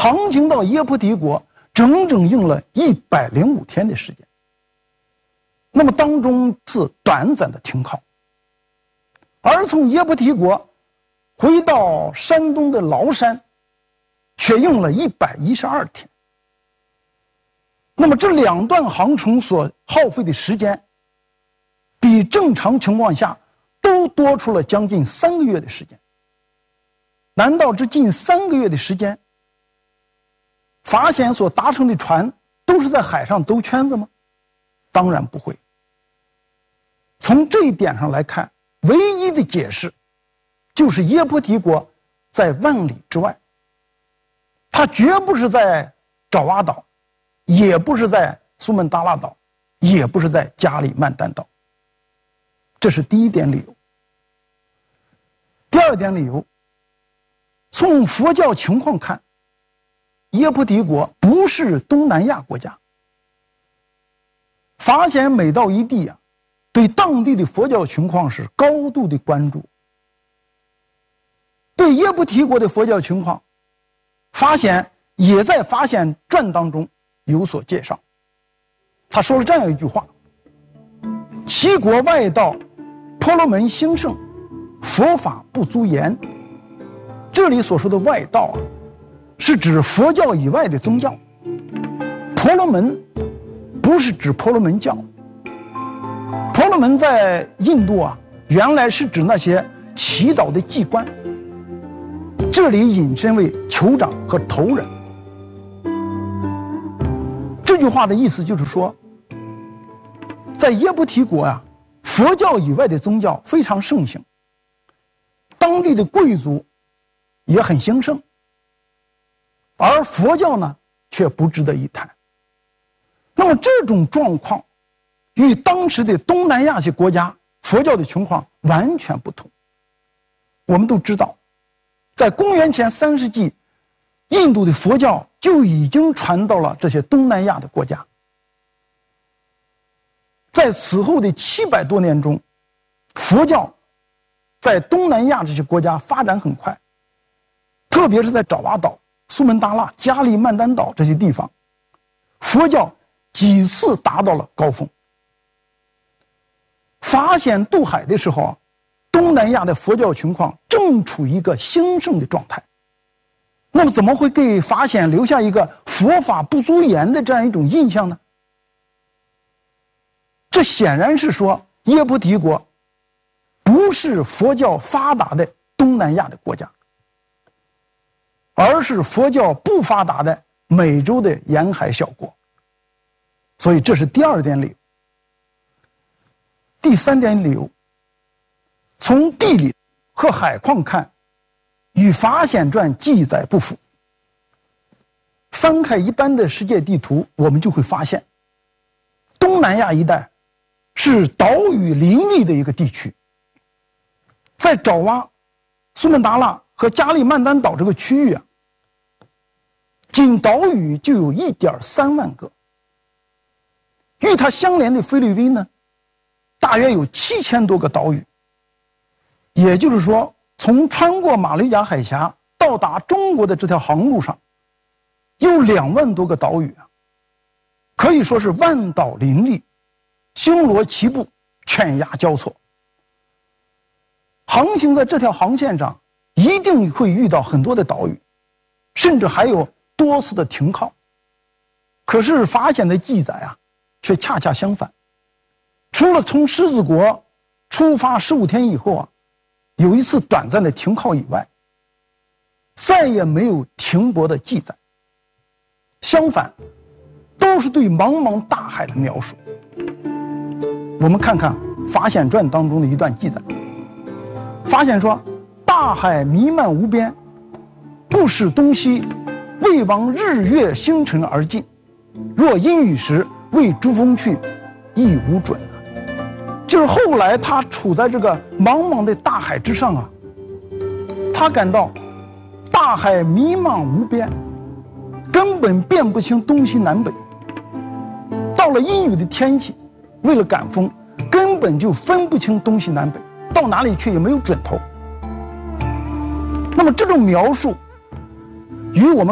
航行到耶婆提国整整用了105天的时间。那么当中是短暂的停靠，而从耶婆提国回到山东的崂山，却用了112天。那么这2段航程所耗费的时间，比正常情况下都多出了将近3个月的时间。难道这近3个月的时间，法显所搭乘的船都是在海上兜圈子吗？当然不会。从这一点上来看，唯一的解释就是耶婆提国在万里之外，它绝不是在爪哇岛，也不是在苏门答腊岛，也不是在加里曼丹岛。这是第一点理由。第二点理由，从佛教情况看，耶婆提国不是东南亚国家。法显每到一地啊，对当地的佛教情况是高度的关注。对耶婆提国的佛教情况，法显也在《法显传》当中有所介绍。他说了这样一句话：其国外道，婆罗门兴盛，佛法不足言。这里所说的外道啊，是指佛教以外的宗教。婆罗门不是指婆罗门教。婆罗门在印度啊，原来是指那些祈祷的祭官，这里引申为酋长和头人。这句话的意思就是说，在耶婆提国啊，佛教以外的宗教非常盛行，当地的贵族也很兴盛，而佛教呢却不值得一谈。那么这种状况与当时的东南亚些国家佛教的情况完全不同。我们都知道，在公元前3世纪，印度的佛教就已经传到了这些东南亚的国家。在此后的700多年中，佛教在东南亚这些国家发展很快，特别是在爪哇岛、苏门答腊、加里曼丹岛这些地方，佛教几次达到了高峰。法显渡海的时候啊，东南亚的佛教情况正处于一个兴盛的状态。那么怎么会给法显留下一个佛法不足言的这样一种印象呢？这显然是说耶婆提国不是佛教发达的东南亚的国家，而是佛教不发达的美洲的沿海小国。所以这是第二点理由。第三点理由，从地理和海况看，与《法显传》记载不符。翻开一般的世界地图，我们就会发现，东南亚一带是岛屿林立的一个地区。在爪哇、苏门答腊和加里曼丹岛这个区域啊，仅岛屿就有1.3万个。与它相连的菲律宾呢，大约有7000多个岛屿。也就是说，从穿过马六甲海峡到达中国的这条航路上，有2万多个岛屿啊，可以说是万岛林立，星罗棋布，犬牙交错。航行在这条航线上，一定会遇到很多的岛屿，甚至还有多次的停靠。可是法显的记载啊，却恰恰相反。除了从狮子国出发15天以后啊，有一次短暂的停靠以外，再也没有停泊的记载。相反，都是对茫茫大海的描述。我们看看《法显传》当中的一段记载。法显说：大海弥漫无边，不使东西，未往日月星辰而尽。若阴雨时，为珠峰去，亦无准。就是后来他处在这个茫茫的大海之上啊，他感到大海弥漫无边，根本辨不清东西南北。到了阴雨的天气，为了赶风，根本就分不清东西南北，到哪里去也没有准头。那么这种描述与我们